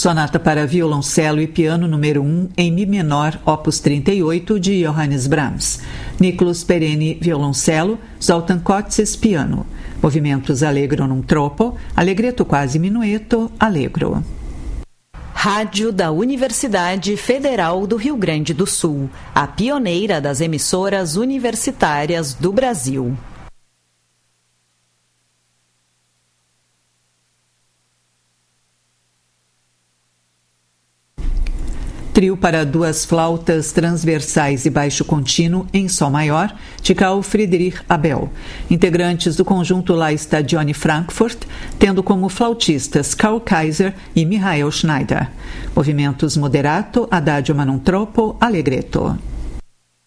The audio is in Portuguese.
Sonata para violoncelo e piano número 1 em Mi menor, opus 38, de Johannes Brahms. Nicolas Pereni, violoncelo, Zoltán Kocsis, piano. Movimentos allegro non troppo, allegretto quasi minueto, allegro. Rádio da Universidade Federal do Rio Grande do Sul, a pioneira das emissoras universitárias do Brasil. Trio para duas flautas transversais e baixo contínuo em sol maior, de Carl Friedrich Abel. Integrantes do conjunto La Stagione Frankfurt, tendo como flautistas Karl Kaiser e Michael Schneider. Movimentos moderato, adagio ma non troppo, allegretto.